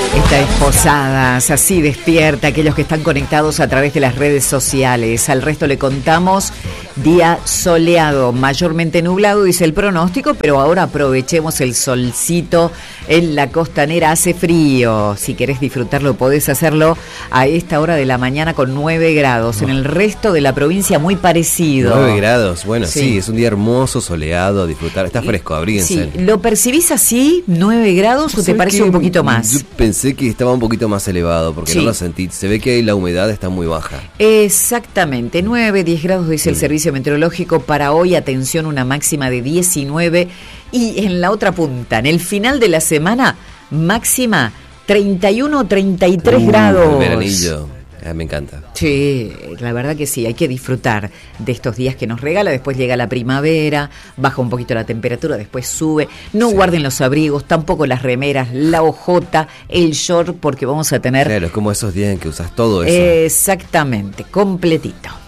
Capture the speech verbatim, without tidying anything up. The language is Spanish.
Esta es Posadas, así despierta aquellos que están conectados a través de las redes sociales. Al resto le contamos día soleado, mayormente nublado, dice el pronóstico, pero ahora aprovechemos el solcito en la costanera. Hace frío, si querés disfrutarlo podés hacerlo a esta hora de la mañana con nueve grados. En el resto de la provincia muy parecido. nueve grados, bueno, sí. Sí. sí, es un día hermoso, soleado, a disfrutar, está fresco, abríguense. Sí, ¿lo percibís así, nueve grados, o te parece un poquito más? Yo pensé que estaba un poquito más elevado, porque Sí. no lo sentí. Se ve que la humedad está muy baja. Exactamente, nueve, diez grados dice el Mm. servicio meteorológico para hoy. Atención, una máxima de diecinueve. Y en la otra punta, en el final de la semana, máxima treinta y uno, treinta y tres Uh, grados. El veranillo, ah, me encanta. Sí, la verdad que sí, hay que disfrutar de estos días que nos regala. Después llega la primavera, baja un poquito la temperatura, después sube. No Sí. guarden los abrigos, tampoco las remeras, la hojota, el short, porque vamos a tener... Claro, es como esos días en que usas todo eso. Exactamente, completito.